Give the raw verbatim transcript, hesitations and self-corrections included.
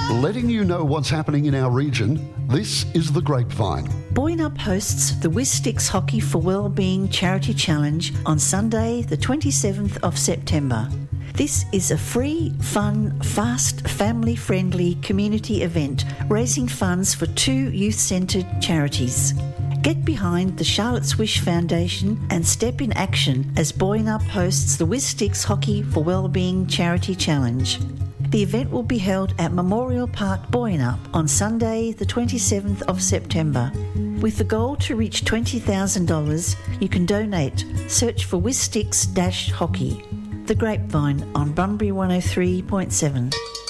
Letting you know what's happening in our region, this is The Grapevine. Boynup hosts the Wistix Hockey for Wellbeing Charity Challenge on Sunday the twenty-seventh of September. This is a free, fun, fast, family-friendly community event raising funds for two youth-centred charities. Get behind the Charlotte's Wish Foundation and step in action as Boynup hosts the Wistix Hockey for Wellbeing Charity Challenge. The event will be held at Memorial Park, Boynup on Sunday the twenty-seventh of September. With the goal to reach twenty thousand dollars, you can donate. Search for Wistix Hockey. The Grapevine on Bunbury one oh three point seven.